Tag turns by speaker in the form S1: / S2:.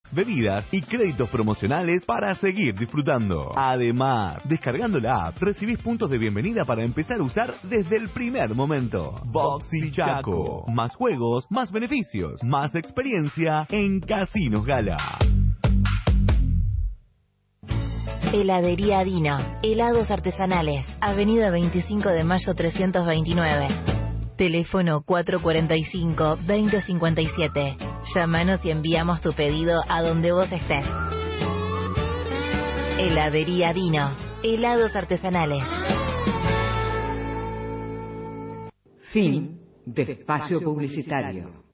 S1: bebidas y créditos promocionales para seguir disfrutando. Además, descargando la app, recibís puntos de bienvenida para empezar a usar desde el primer momento. Boxy Chaco. Más juegos, más beneficios, más experiencia en Casinos Gala.
S2: Heladería Dino. Helados artesanales. Avenida 25 de Mayo 329. Teléfono 445-2057. Llámanos y enviamos tu pedido a donde vos estés. Heladería Dino. Helados artesanales.
S3: Fin de espacio publicitario.